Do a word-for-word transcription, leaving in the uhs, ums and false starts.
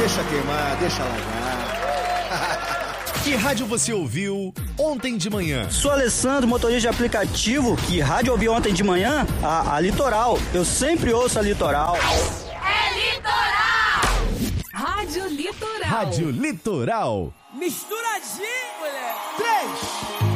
deixa queimar, deixa largar. Que rádio você ouviu ontem de manhã? Sou Alessandro, motorista de aplicativo. Que rádio ouviu ontem de manhã? A, a Litoral. Eu sempre ouço a Litoral. É Litoral! Rádio Litoral. Rádio Litoral. Misturadinho, mulher. Três.